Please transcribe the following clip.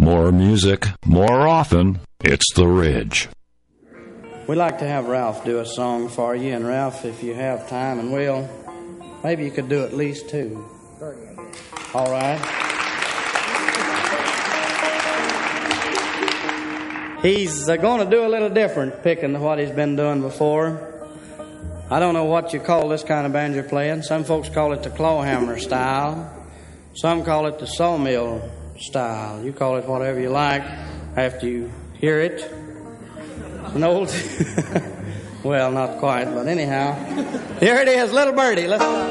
More music, more often. It's The Ridge. We'd like to have Ralph do a song for you. And Ralph, if you have time and will, maybe you could do at least two. All right. He's going to do a little different picking than what he's been doing before. I don't know what you call this kind of band you're playing. Some folks call it the clawhammer style. Some call it the sawmill style. You call it whatever you like after you hear it. An old... well, not quite, but anyhow. Here it is, Little Birdie. Let's...